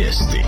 Vijesti.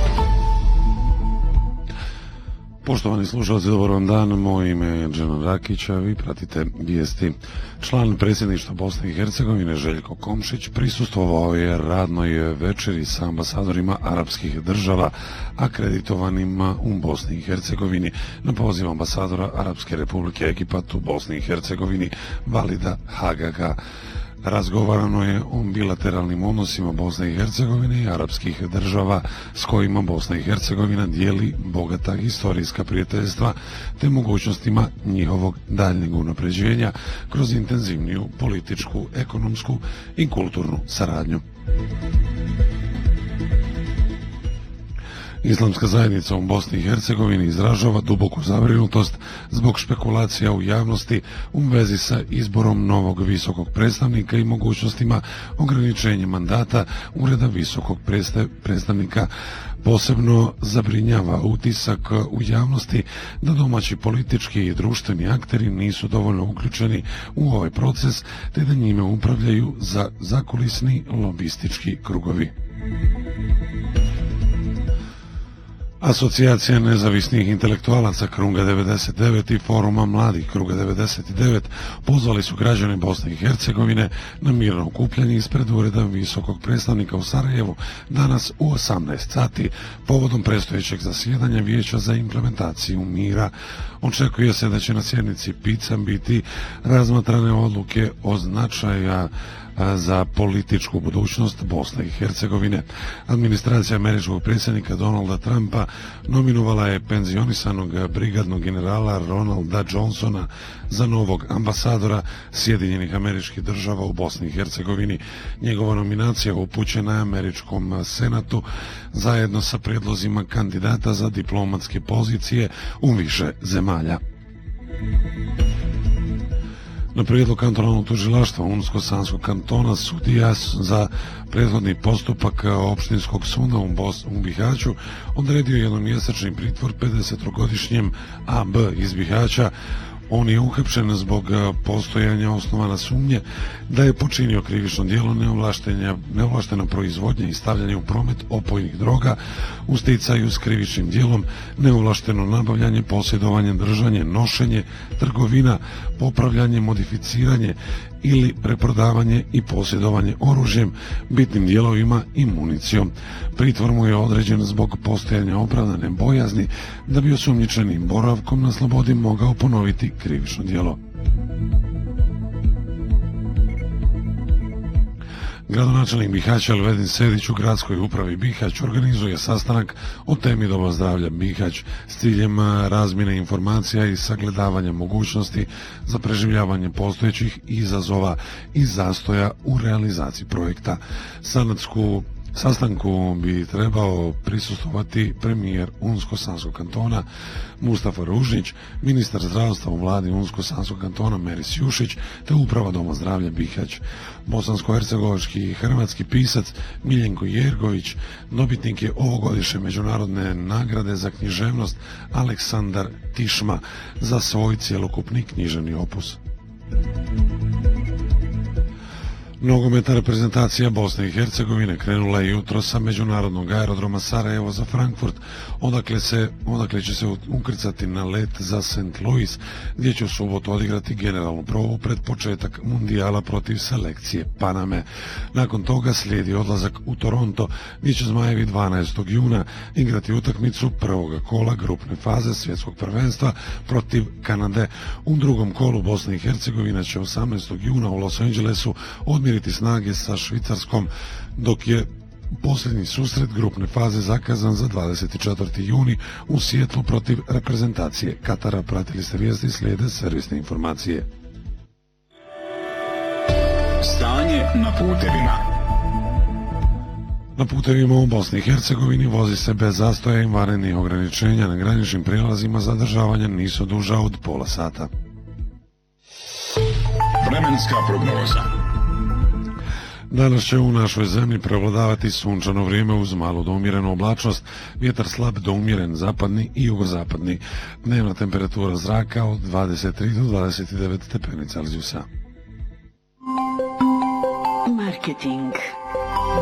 Poštovani slušalci, dobar vam dan, moje ime je Džena Rakić, a vi pratite vijesti. Član predsjedništva Bosne i Hercegovine Željko Komšić prisustvovao je radnoj večeri sa ambasadorima arapskih država akreditovanima u Bosni i Hercegovini na poziv ambasadora Arapske republike Egipat u Bosni i Hercegovini Valida Hagaga. Razgovarano je o bilateralnim odnosima Bosne i Hercegovine i arapskih država s kojima Bosna i Hercegovina dijeli bogata historijska prijateljstva te mogućnostima njihovog daljnjeg unapređenja kroz intenzivniju političku, ekonomsku i kulturnu saradnju. Islamska zajednica u Bosni i Hercegovini izražava duboku zabrinutost zbog špekulacija u javnosti u vezi sa izborom novog visokog predstavnika i mogućnostima ograničenja mandata Ureda visokog predstavnika. Posebno zabrinjava utisak u javnosti da domaći politički i društveni akteri nisu dovoljno uključeni u ovaj proces te da njime upravljaju zakulisni lobistički krugovi. Asocijacija nezavisnih intelektualaca Kruga 99 i Foruma mladih Kruga 99 pozvali su građane Bosne i Hercegovine na mirno okupljanje ispred Ureda visokog predstavnika u Sarajevu danas u 18 sati povodom predstojećeg zasjedanja Vijeća za implementaciju mira. Očekuje se da će na sjednici PICA biti razmatrane odluke o značaja za političku budućnost Bosne i Hercegovine. Administracija američkog predsjednika Donalda Trumpa nominovala je penzionisanog brigadnog generala Ronalda Johnsona za novog ambasadora Sjedinjenih Američkih Država u Bosni i Hercegovini. Njegova nominacija upućena je Američkom senatu zajedno sa prijedlozima kandidata za diplomatske pozicije u više zemalja. Na prijedlog kantonalnog tužilaštva Unsko-Sanskog kantona sudija za prethodni postupak opštinskog suda u Bihaću odredio jednomjesečni pritvor 50-godišnjem AB iz Bihaća. On je uhapšen zbog postojanja osnovana sumnje da je počinio krivično djelo neovlaštena proizvodnja i stavljanje u promet opojnih droga u sticaju s krivičnim djelom, neovlašteno nabavljanje, posjedovanje, držanje, nošenje, trgovina, popravljanje, modificiranje ili preprodavanje i posjedovanje oružjem, bitnim dijelovima i municijom. Pritvor mu je određen zbog postojanja opravdane bojazni da bi osumnjičenim boravkom na slobodi mogao ponoviti krivično djelo. Gradonačelnik Bihaća Elvedin Sedić u gradskoj upravi Bihać organizuje sastanak o temi doma zdravlja Bihać s ciljem razmjene informacija i sagledavanja mogućnosti za preživljavanje postojećih izazova i zastoja u realizaciji projekta. Sastanku bi trebao prisustvovati premijer Unsko-Sanskog kantona Mustafa Ružnić, ministar zdravstva u vladi Unsko-Sanskog kantona Meris Jušić te uprava doma zdravlja Bihać. Bosansko-hercegovački i hrvatski pisac Miljenko Jergović dobitnik je ovogodišnje međunarodne nagrade za književnost Aleksandar Tišma za svoj cjelokupni književni opus. Nogometna reprezentacija Bosne i Hercegovine krenula je jutro sa međunarodnog aerodroma Sarajevo za Frankfurt, odakle će se ukrcati na let za St. Louis, gdje će u subotu odigrati generalnu probu pred početak mundijala protiv selekcije Paname. Nakon toga slijedi odlazak u Toronto, gdje će Zmajevi 12. juna igrati utakmicu prvoga kola grupne faze svjetskog prvenstva protiv Kanade. U drugom kolu Bosna i Hercegovina će 18. juna u Los Angelesu odmiriti snage sa Švicarskom, dok je posljednji susret grupne faze zakazan za 24. juni u Sijetlu protiv reprezentacije Katara. Pratili ste vijesti, slijede servisne informacije. Stanje na putevima. Na putevima u Bosni i Hercegovini vozi se bez zastoja i vanrednih ograničenja. Na graničnim prijelazima zadržavanja nisu duža od pola sata. Vremenska prognoza. Danas će u našoj zemlji prevladavati sunčano vrijeme uz malu do umjerenu oblačnost, vjetar slab do umjeren zapadni i jugozapadni. Dnevna temperatura zraka od 23 do 29 stepeni Celzijusa. Marketing.